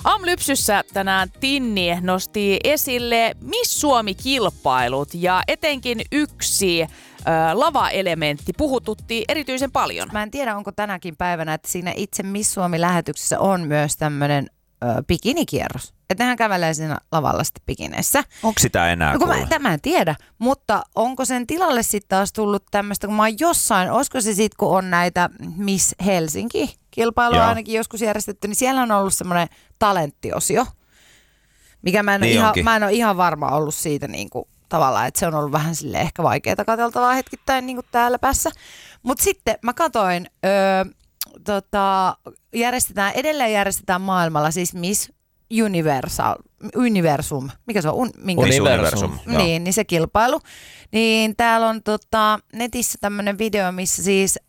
Aamlypsyssä tänään Tinni nosti esille Miss Suomi-kilpailut ja etenkin yksi lava-elementti puhututti erityisen paljon. Mä en tiedä, onko tänäkin päivänä, että siinä itse Miss Suomi-lähetyksessä on myös tämmöinen bikinikierros. Että nehän kävelee siinä lavalla sitten bikineissä. Onko sitä enää mä en tiedä, mutta onko sen tilalle sitten taas tullut tämmöistä, kun mä oon jossain, olisiko se sitten, kun on näitä Miss Helsinki-kilpailuja ainakin joskus järjestetty, niin siellä on ollut semmoinen talenttiosio, mikä mä en ole ihan varma ollut siitä niinku tavallaan, että se on ollut vähän silleen ehkä vaikeaa katseltavaa hetkittäin niin kuin täällä päässä. Mutta sitten mä katsoin, edelleen järjestetään maailmalla siis Miss Universum. Mikä se on? Universum. Niin se kilpailu. Niin täällä on netissä tämmöinen video, missä siis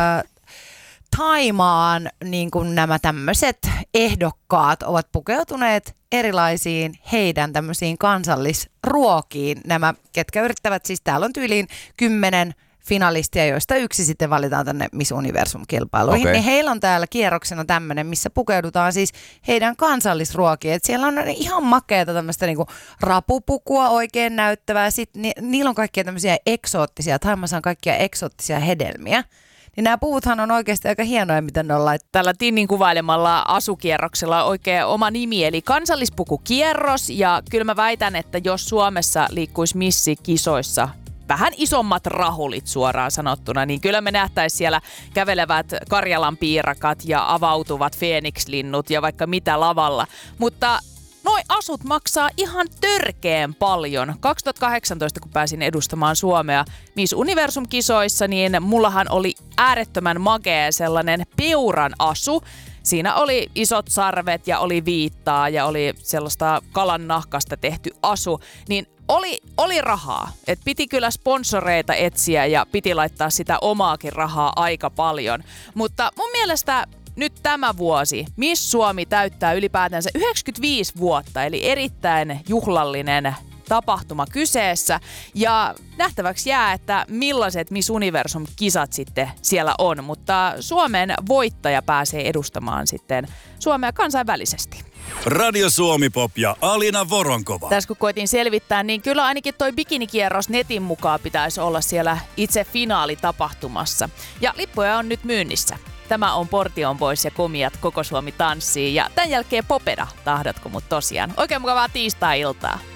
Thaimaan niin kuin nämä tämmöiset ehdokkaat ovat pukeutuneet erilaisiin heidän tämmöisiin kansallisruokiin. Nämä, ketkä yrittävät, siis täällä on tyyliin 10 finalistia, joista yksi sitten valitaan tänne Miss Universum-kilpailuihin. Okay. Niin heillä on täällä kierroksena tämmöinen, missä pukeudutaan siis heidän kansallisruokiin. Et siellä on ihan makeata tämmöistä niinku rapupukua oikein näyttävää. Sitten niillä on kaikkia tämmöisiä eksoottisia, Thaimassa on kaikkia eksoottisia hedelmiä. Niin nämä puvuthan on oikeasti aika hienoja, miten ne on laittu. Tällä Tinnin kuvailemalla asukierroksella on oikein oma nimi, eli kansallispukukierros. Ja kyllä mä väitän, että jos Suomessa liikkuisi missikisoissa vähän isommat rahulit suoraan sanottuna, niin kyllä me nähtäisiin siellä kävelevät Karjalan piirakat ja avautuvat Feenikslinnut ja vaikka mitä lavalla. Mutta noi asut maksaa ihan törkeen paljon. 2018, kun pääsin edustamaan Suomea Miss Universum-kisoissa, niin mullahan oli äärettömän makea sellainen peuran asu. Siinä oli isot sarvet ja oli viittaa ja oli sellaista kalan nahkasta tehty asu. Niin oli rahaa. Et piti kyllä sponsoreita etsiä ja piti laittaa sitä omaakin rahaa aika paljon. Mutta mun mielestä nyt tämä vuosi Miss Suomi täyttää ylipäätänsä 95 vuotta, eli erittäin juhlallinen tapahtuma kyseessä. Ja nähtäväksi jää, että millaiset Miss Universum-kisat sitten siellä on, mutta Suomen voittaja pääsee edustamaan sitten Suomea kansainvälisesti. Radio Suomi Pop ja Alina Voronkova. Tässä kun koitin selvittää, niin kyllä ainakin toi bikinikierros netin mukaan pitäisi olla siellä itse finaalitapahtumassa. Ja lippuja on nyt myynnissä. Tämä on Portion Boys ja Komiat Koko Suomi tanssii ja tämän jälkeen Popeda, tahdatko mut tosiaan. Oikein mukavaa tiistai-iltaa.